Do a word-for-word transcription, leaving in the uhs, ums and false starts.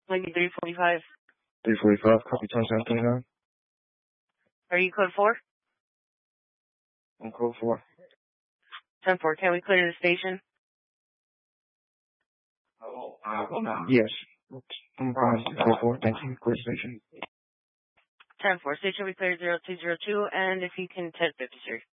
Lincoln three forty-five. three forty-five, copy twenty-seven twenty-nine. Are you code four? I'm code four. ten four, can we clear the station? Uh, yes. I'm fine. Code four, thank you. Clear station. ten four, station we clear zero two zero two, and if you can ten fifty, sir.